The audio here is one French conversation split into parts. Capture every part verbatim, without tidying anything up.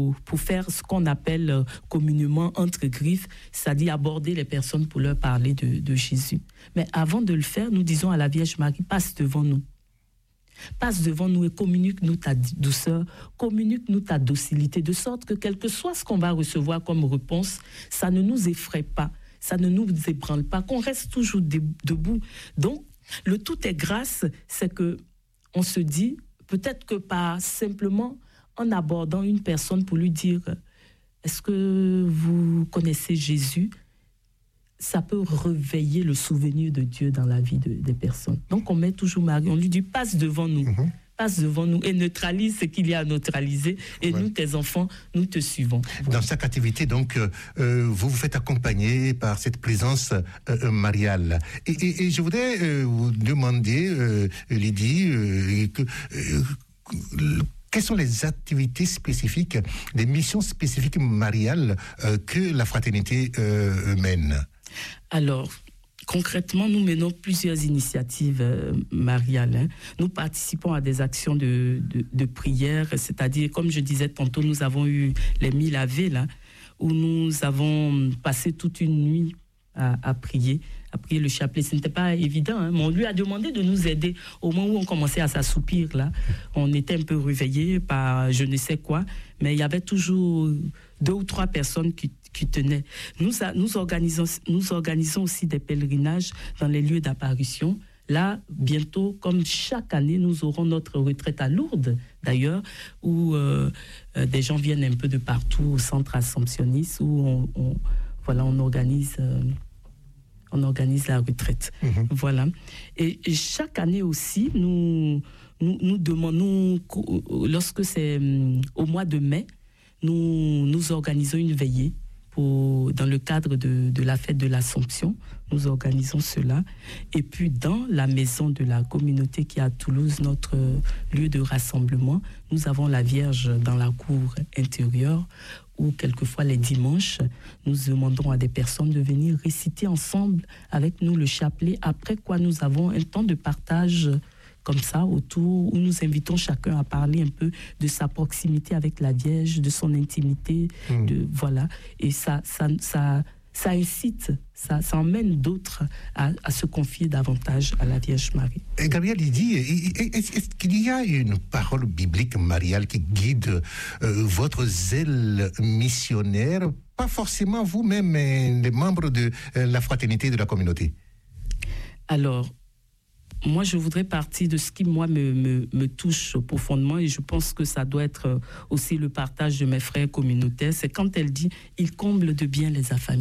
pour, pour faire ce qu'on appelle euh, communément entre griffes, c'est-à-dire aborder les personnes pour leur parler de, de Jésus. Mais avant de le faire, nous disons à la Vierge Marie, passe devant nous. Passe devant nous et communique-nous ta douceur, communique-nous ta docilité, de sorte que quel que soit ce qu'on va recevoir comme réponse, ça ne nous effraie pas, ça ne nous ébranle pas, qu'on reste toujours debout. Donc, le tout est grâce, c'est que on se dit, peut-être que pas simplement en abordant une personne pour lui dire, est-ce que vous connaissez Jésus ? Ça peut réveiller le souvenir de Dieu dans la vie de, des personnes. Donc, on met toujours Marie, on lui dit, passe devant nous, mm-hmm. passe devant nous et neutralise ce qu'il y a à neutraliser. Et ouais. nous, tes enfants, nous te suivons. Dans chaque activité, donc, euh, vous vous faites accompagner par cette présence euh, mariale. Et, et, et je voudrais euh, vous demander, euh, Lydie, euh, que... Euh, quelles sont les activités spécifiques, les missions spécifiques mariales euh, que la fraternité euh, mène ? Alors, concrètement, nous menons plusieurs initiatives euh, mariales. Hein. Nous participons à des actions de, de, de prière, c'est-à-dire, comme je disais tantôt, nous avons eu les mille lavés, là, où nous avons passé toute une nuit à, à prier, à prier le chapelet. Ce n'était pas évident, hein, mais on lui a demandé de nous aider. Au moment où on commençait à s'assoupir, là, on était un peu réveillés par je ne sais quoi, mais il y avait toujours deux ou trois personnes qui qui tenaient. Nous, nous, organisons, nous organisons aussi des pèlerinages dans les lieux d'apparition. Là, bientôt, comme chaque année, nous aurons notre retraite à Lourdes, d'ailleurs, où euh, euh, des gens viennent un peu de partout au centre assomptionniste, où on, on, voilà, on, organise, euh, on organise la retraite. Mmh. Voilà. Et, et chaque année aussi, nous, nous, nous demandons, lorsque c'est euh, au mois de mai, nous, nous organisons une veillée. Pour, dans le cadre de, de la fête de l'Assomption, nous organisons cela. Et puis, dans la maison de la communauté qui est à Toulouse, notre lieu de rassemblement, nous avons la Vierge dans la cour intérieure, où quelquefois les dimanches, nous demandons à des personnes de venir réciter ensemble avec nous le chapelet, après quoi nous avons un temps de partage comme ça, autour, où nous invitons chacun à parler un peu de sa proximité avec la Vierge, de son intimité, mmh. de, voilà. Et ça, ça, ça, ça incite, ça, ça emmène d'autres à, à se confier davantage à la Vierge Marie. Et Gabriel, il dit, est-ce, est-ce qu'il y a une parole biblique mariale qui guide euh, votre zèle missionnaire, pas forcément vous-même, mais les membres de euh, la fraternité de la communauté? Alors, moi, je voudrais partir de ce qui, moi, me, me, me touche profondément, et je pense que ça doit être aussi le partage de mes frères communautaires, c'est quand elle dit « Il comble de bien les affamés ».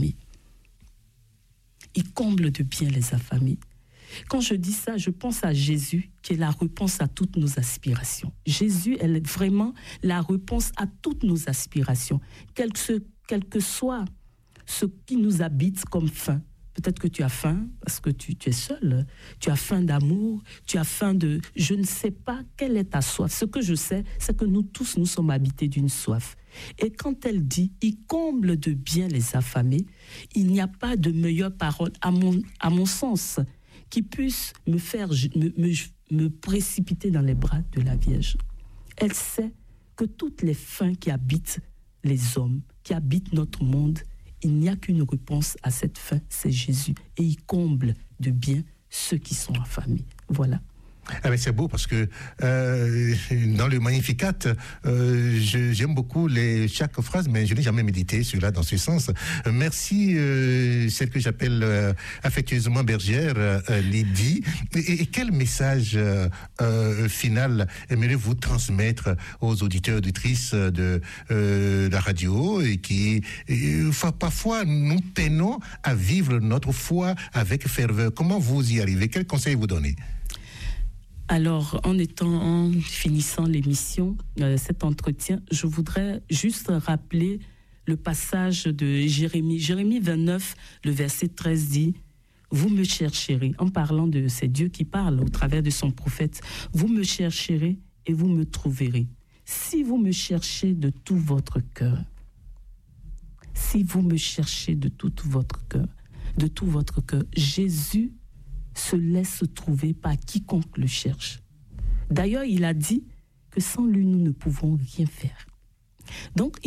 Il comble de bien les affamés. Quand je dis ça, je pense à Jésus, qui est la réponse à toutes nos aspirations. Jésus est vraiment la réponse à toutes nos aspirations, quel que, quel que soit ce qui nous habite comme faim. Peut-être que tu as faim parce que tu, tu es seul. Tu as faim d'amour, tu as faim de... Je ne sais pas quelle est ta soif. Ce que je sais, c'est que nous tous, nous sommes habités d'une soif. Et quand elle dit « Il comble de bien les affamés », il n'y a pas de meilleure parole, à mon, à mon sens, qui puisse me faire me, me, me précipiter dans les bras de la Vierge. Elle sait que toutes les faims qui habitent les hommes, qui habitent notre monde, il n'y a qu'une réponse à cette faim, c'est Jésus. Et il comble de bien ceux qui sont affamés. Voilà. Ah ben c'est beau parce que euh, dans le Magnificat, euh, je, j'aime beaucoup les, chaque phrase, mais je n'ai jamais médité cela dans ce sens. Euh, merci, euh, celle que j'appelle euh, affectueusement bergère, euh, Lydie. Et, et quel message euh, euh, final aimeriez-vous transmettre aux auditeurs et auditrices de euh, la radio et qui, euh, parfois, nous peinons à vivre notre foi avec ferveur. Comment vous y arrivez? Quels conseils vous donnez? Alors, en étant, en finissant l'émission, euh, cet entretien, je voudrais juste rappeler le passage de Jérémie. Jérémie vingt-neuf, le verset treize dit « Vous me chercherez », en parlant de c'est Dieu qui parle au travers de son prophète, « Vous me chercherez et vous me trouverez. Si vous me cherchez de tout votre cœur, si vous me cherchez de tout votre cœur, de tout votre cœur, Jésus se laisse trouver par quiconque le cherche. D'ailleurs, il a dit que sans lui, nous ne pouvons rien faire. Donc,